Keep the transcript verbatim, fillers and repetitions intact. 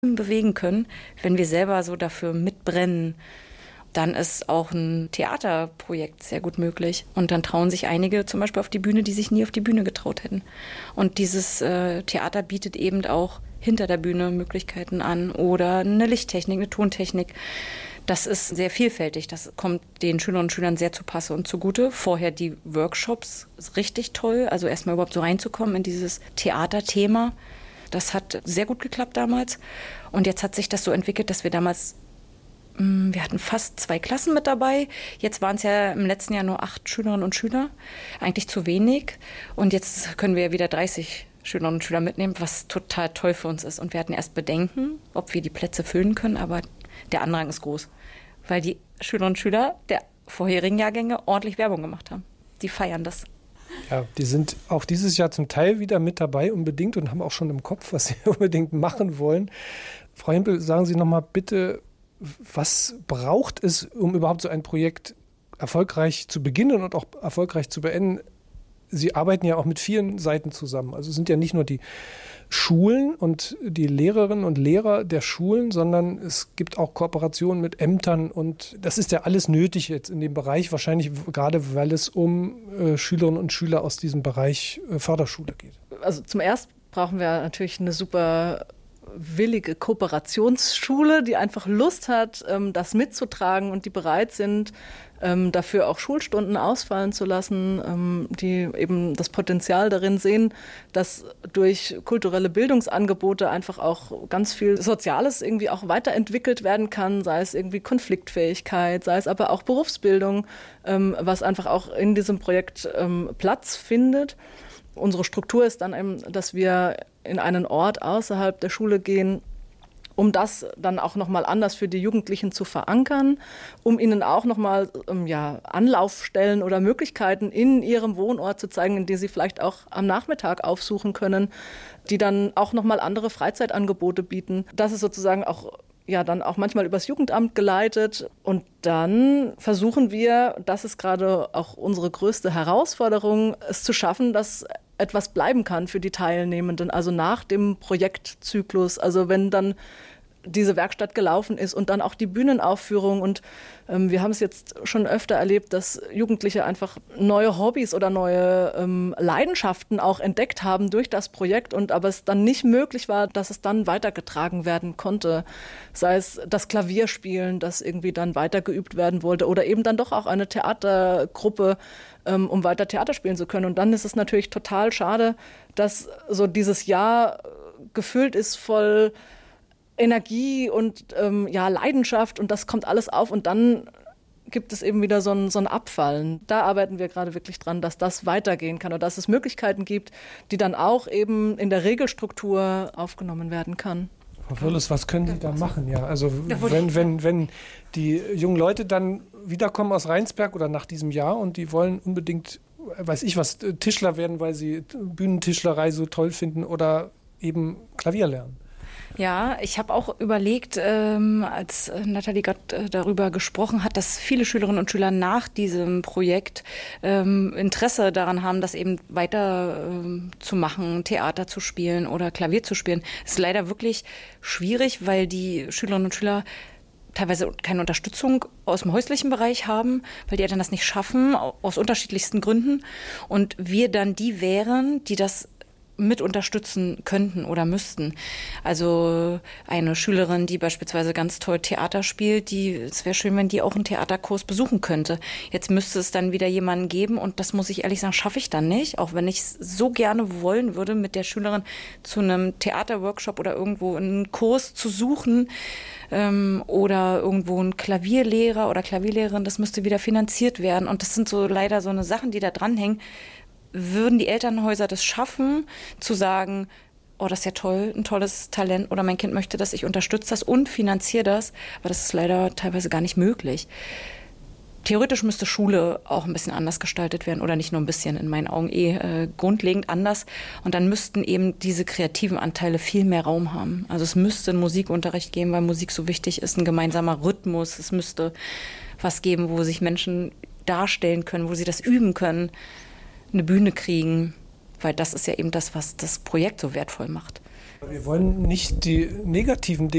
bewegen können, wenn wir selber so dafür mitbrennen. Dann ist auch ein Theaterprojekt sehr gut möglich. Und dann trauen sich einige zum Beispiel auf die Bühne, die sich nie auf die Bühne getraut hätten. Und dieses äh, Theater bietet eben auch hinter der Bühne Möglichkeiten an oder eine Lichttechnik, eine Tontechnik. Das ist sehr vielfältig. Das kommt den Schülerinnen und Schülern sehr zu Passe und zugute. Vorher die Workshops, ist richtig toll. Also erstmal überhaupt so reinzukommen in dieses Theaterthema. Das hat sehr gut geklappt damals. Und jetzt hat sich das so entwickelt, dass wir damals, mh, wir hatten fast zwei Klassen mit dabei. Jetzt waren es ja im letzten Jahr nur acht Schülerinnen und Schüler. Eigentlich zu wenig. Und jetzt können wir ja wieder dreißig Schülerinnen und Schüler mitnehmen, was total toll für uns ist. Und wir hatten erst Bedenken, ob wir die Plätze füllen können, aber der Andrang ist groß. Weil die Schülerinnen und Schüler der vorherigen Jahrgänge ordentlich Werbung gemacht haben. Die feiern das. Ja, die sind auch dieses Jahr zum Teil wieder mit dabei unbedingt und haben auch schon im Kopf, was sie unbedingt machen wollen. Frau Hempel, sagen Sie noch mal bitte, was braucht es, um überhaupt so ein Projekt erfolgreich zu beginnen und auch erfolgreich zu beenden? Sie arbeiten ja auch mit vielen Seiten zusammen. Also es sind ja nicht nur die Schulen und die Lehrerinnen und Lehrer der Schulen, sondern es gibt auch Kooperationen mit Ämtern und das ist ja alles nötig jetzt in dem Bereich, wahrscheinlich gerade, weil es um äh, Schülerinnen und Schüler aus diesem Bereich äh, Förderschule geht. Also zum Ersten brauchen wir natürlich eine super willige Kooperationsschule, die einfach Lust hat, das mitzutragen und die bereit sind, dafür auch Schulstunden ausfallen zu lassen, die eben das Potenzial darin sehen, dass durch kulturelle Bildungsangebote einfach auch ganz viel Soziales irgendwie auch weiterentwickelt werden kann, sei es irgendwie Konfliktfähigkeit, sei es aber auch Berufsbildung, was einfach auch in diesem Projekt Platz findet. Unsere Struktur ist dann eben, dass wir in einen Ort außerhalb der Schule gehen, um das dann auch nochmal anders für die Jugendlichen zu verankern, um ihnen auch nochmal ähm, ja, Anlaufstellen oder Möglichkeiten in ihrem Wohnort zu zeigen, in die sie vielleicht auch am Nachmittag aufsuchen können, die dann auch nochmal andere Freizeitangebote bieten. Das ist sozusagen auch ja dann auch manchmal übers Jugendamt geleitet. Und dann versuchen wir, das ist gerade auch unsere größte Herausforderung, es zu schaffen, dass etwas bleiben kann für die Teilnehmenden, also nach dem Projektzyklus, also wenn dann diese Werkstatt gelaufen ist und dann auch die Bühnenaufführung. Und ähm, wir haben es jetzt schon öfter erlebt, dass Jugendliche einfach neue Hobbys oder neue ähm, Leidenschaften auch entdeckt haben durch das Projekt und aber es dann nicht möglich war, dass es dann weitergetragen werden konnte. Sei es das Klavierspielen, das irgendwie dann weitergeübt werden wollte oder eben dann doch auch eine Theatergruppe, ähm, um weiter Theater spielen zu können. Und dann ist es natürlich total schade, dass so dieses Jahr gefüllt ist voll Energie und ähm, ja, Leidenschaft und das kommt alles auf und dann gibt es eben wieder so ein, so ein Abfallen. Da arbeiten wir gerade wirklich dran, dass das weitergehen kann oder dass es Möglichkeiten gibt, die dann auch eben in der Regelstruktur aufgenommen werden kann. Frau Wirles, was können Sie da machen? Ja, also wenn, wenn, wenn die jungen Leute dann wiederkommen aus Rheinsberg oder nach diesem Jahr und die wollen unbedingt, weiß ich was, Tischler werden, weil sie Bühnentischlerei so toll finden oder eben Klavier lernen. Ja, ich habe auch überlegt, ähm, als Nathalie gerade äh, darüber gesprochen hat, dass viele Schülerinnen und Schüler nach diesem Projekt ähm, Interesse daran haben, das eben weiter ähm, zu machen, Theater zu spielen oder Klavier zu spielen. Das ist leider wirklich schwierig, weil die Schülerinnen und Schüler teilweise keine Unterstützung aus dem häuslichen Bereich haben, weil die Eltern das nicht schaffen, aus unterschiedlichsten Gründen. Und wir dann die wären, die das mit unterstützen könnten oder müssten. Also eine Schülerin, die beispielsweise ganz toll Theater spielt, die, es wäre schön, wenn die auch einen Theaterkurs besuchen könnte. Jetzt müsste es dann wieder jemanden geben und das muss ich ehrlich sagen, schaffe ich dann nicht, auch wenn ich es so gerne wollen würde, mit der Schülerin zu einem Theaterworkshop oder irgendwo einen Kurs zu suchen ähm, oder irgendwo einen Klavierlehrer oder Klavierlehrerin, das müsste wieder finanziert werden und das sind so leider so eine Sachen, die da dranhängen. Würden die Elternhäuser das schaffen, zu sagen, oh, das ist ja toll, ein tolles Talent oder mein Kind möchte das, ich unterstütze das und finanziere das, aber das ist leider teilweise gar nicht möglich. Theoretisch müsste Schule auch ein bisschen anders gestaltet werden oder nicht nur ein bisschen, in meinen Augen eh äh, grundlegend anders und dann müssten eben diese kreativen Anteile viel mehr Raum haben. Also es müsste einen Musikunterricht geben, weil Musik so wichtig ist, ein gemeinsamer Rhythmus, es müsste was geben, wo sich Menschen darstellen können, wo sie das üben können, eine Bühne kriegen, weil das ist ja eben das, was das Projekt so wertvoll macht. Wir wollen nicht die negativen Dinge